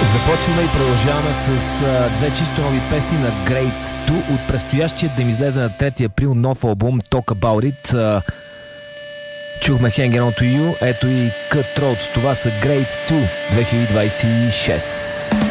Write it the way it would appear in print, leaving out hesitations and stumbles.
Започваме и продължаваме с две чисто нови песни на Great 2 от предстоящия да им излезе на 3 април нов албум Talk About It. Чухме Hanging On To You, ето и Cut Throat. Това са Great 2 2026.